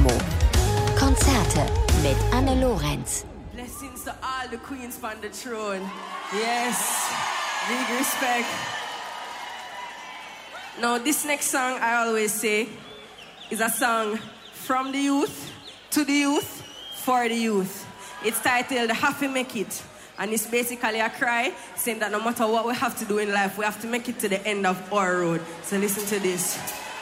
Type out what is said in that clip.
Cosmo. Konzerte mit Anne Lorenz. Blessings to all the queens on the throne. Yes, big respect. Now, this next song, I always say, is a song from the youth, to the youth, for the youth. It's titled Happy Make It. And it's basically a cry saying that no matter what we have to do in life, we have to make it to the end of our road. So listen to this.